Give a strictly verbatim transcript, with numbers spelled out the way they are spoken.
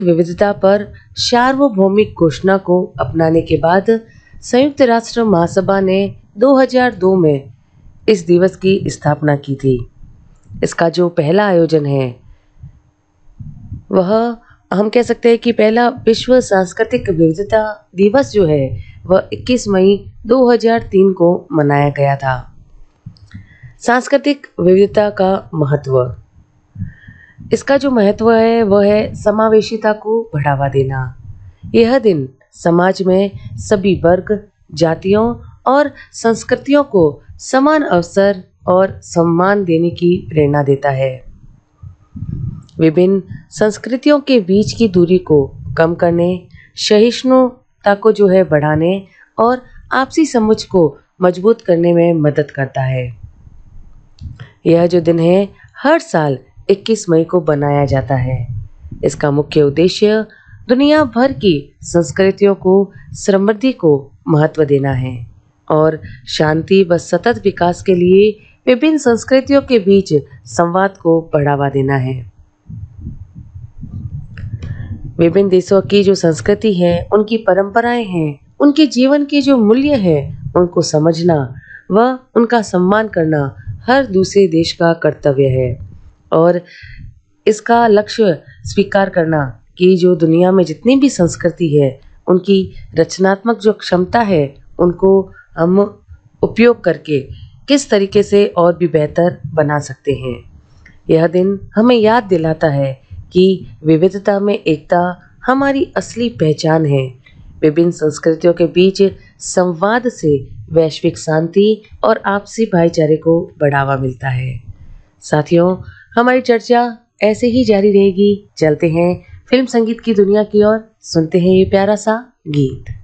विविधता पर सार्वभौमिक घोषणा को अपनाने के बाद संयुक्त राष्ट्र महासभा ने दो हज़ार दो में इस दिवस की स्थापना की थी। इसका जो पहला आयोजन है वह हम कह सकते हैं कि पहला विश्व सांस्कृतिक विविधता दिवस जो है वह इक्कीस मई दो हज़ार तीन को मनाया गया था। सांस्कृतिक विविधता का महत्व, इसका जो महत्व है वह है समावेशिता को बढ़ावा देना। यह दिन समाज में सभी वर्ग, जातियों और संस्कृतियों को समान अवसर और सम्मान देने की प्रेरणा देता है। विभिन्न संस्कृतियों के बीच की दूरी को कम करने, सहिष्णुता को जो है बढ़ाने और आपसी समझ को मजबूत करने में मदद करता है। यह जो दिन है हर साल इक्कीस मई को बनाया जाता है। इसका मुख्य उद्देश्य दुनिया भर की संस्कृतियों को समृद्धि को महत्व देना है और शांति व सतत विकास के लिए विभिन्न संस्कृतियों के बीच संवाद को बढ़ावा देना है। विभिन्न देशों की जो संस्कृति है, उनकी परंपराएं हैं, उनके जीवन के जो मूल्य हैं, उनको समझना व उनका सम्मान करना हर दूसरे देश का कर्तव्य है और इसका लक्ष्य स्वीकार करना कि जो दुनिया में जितनी भी संस्कृति है उनकी रचनात्मक जो क्षमता है उनको हम उपयोग करके किस तरीके से और भी बेहतर बना सकते हैं। यह दिन हमें याद दिलाता है कि विविधता में एकता हमारी असली पहचान है। विभिन्न संस्कृतियों के बीच संवाद से वैश्विक शांति और आपसी भाईचारे को बढ़ावा मिलता है। साथियों, हमारी चर्चा ऐसे ही जारी रहेगी। चलते हैं फिल्म संगीत की दुनिया की ओर, सुनते हैं ये प्यारा सा गीत।